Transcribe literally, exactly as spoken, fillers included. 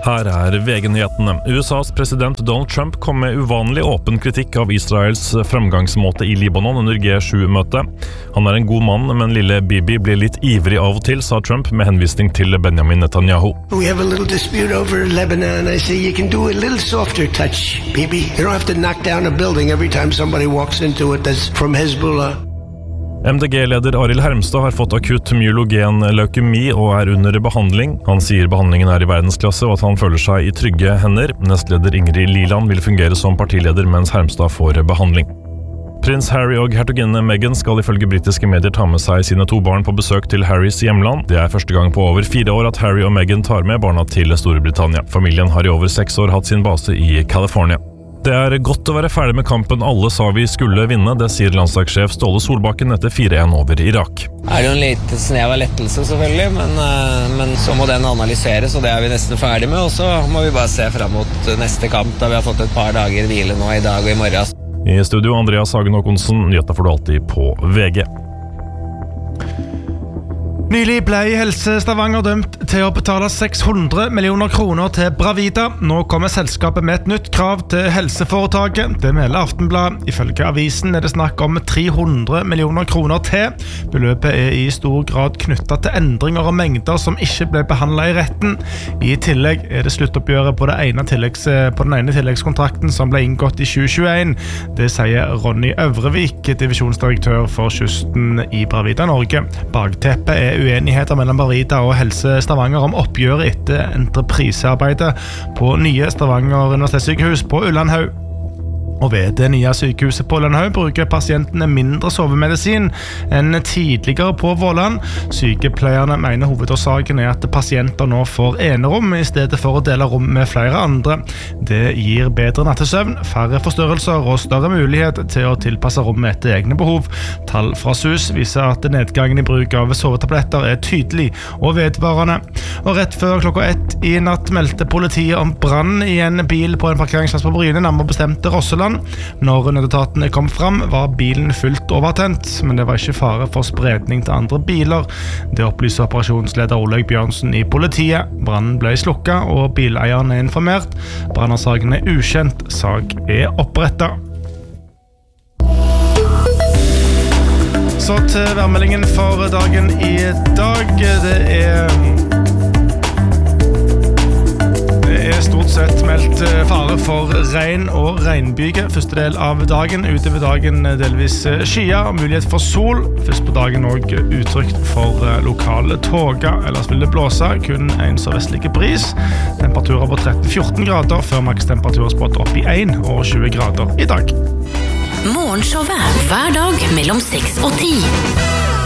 Her er V G-nyhetene. U S A's president Donald Trump kom med uvanlig åpen kritikk av Israels framgangsmåte i Libanon under G sju-møtet. Han er en god mann, men lille Bibi blir litt ivrig av og til, sa Trump med henvisning til Benjamin Netanyahu. We have a little dispute over Lebanon. I say you can do a little softer touch, Bibi. You don't have to knock down a building every time somebody walks into it that's from Hezbollah. M D G-leder Arild Hermstad har fått akutt myelogen leukemi og er under behandling. Han sier behandlingen er i verdensklasse og at han føler seg i trygge hender. Nestleder Ingrid Liland vil fungere som partileder mens Hermstad får behandling. Prins Harry og hertuginne Meghan skal ifølge britiske medier ta med seg sine to barn på besøk til Harrys hjemland. Det er første gang på over fire år at Harry og Meghan tar med barna til Storbritannia. Familien har i over seks år hatt sin base i California. Det er godt å være ferdig med kampen alle sa vi skulle vinne, det sier landslagssjef Ståle Solbakken etter fire en over Irak. Det er jo en lite snev av lettelse selvfølgelig, men, men så må den analyseres, og det er vi nesten ferdig med, og så må vi bare se frem mot neste kamp, da vi har fått et par dager hvile nå i dag og i morgen. I studio Andreas Hagen Håkonsen, nyhetene får du alltid på V G. Nylig ble Helse Stavanger dømt til å betale seks hundre millioner kroner til Bravida. Nå kommer selskapet med et nytt krav til helseforetaket. Det melder Aftenblad. Ifølge avisen er det snakk om tre hundre millioner kroner til. Beløpet er i stor grad knyttet til endringer og mengder som ikke ble behandlet i retten. I tillegg er det sluttoppgjøret på, det ene tilleggs, på den ene tilleggskontrakten som ble inngått i tjue tjueen. Det sier Ronny Øvrevik, divisjonsdirektør for kysten i Bravida Norge. Bakteppet er uenigheter mellom Bravida og Helse Stavanger om oppgjøret etter entreprisearbeidet på nye Stavanger universitetssykehus på Ullandhaug. Og ved det nye sykehuset på Ullandhaug bruker pasientene mindre sovemedisin enn tidligere på Våland. Sykepleierne mener hovedårsaken er at pasienter nå får enerom i stedet for å dele rom med flere andre. Det gir bedre nattesøvn, færre forstørrelser og større mulighet til å tilpasse rommet etter egne behov. Tall fra S U S viser at nedgangen i bruk av sovetabletter er tydelig og vedvarende. Og rett før klokka ett i natt meldte politiet om brann i en bil på en parkeringsplass på Bryne, nærmere bestemt Rosseland. Når nødetatene kom fram, var bilen fullt overtent, men det var ikke fare for spredning til andre biler. Det opplyser operasjonsleder Olaug Bjørnsen i politiet. Brannen ble slukket, og bileieren er informert. Brannårsaken er ukjent, sak er opprettet. Så til værmeldingen for dagen i dag. Det er... Det er stort sett meldt fare for regn og regnbyge første del av dagen. Utover dagen delvis skyer og mulighet for sol. Først på dagen også utrygt for lokale tåger. Ellers vil det blåse, kun en sørvestlig bris. Temperaturer på tretten til fjorten grader, før makstemperatur spådd opp i en og tjue grader i dag. Morgenshowet hver dag mellom seks og ti.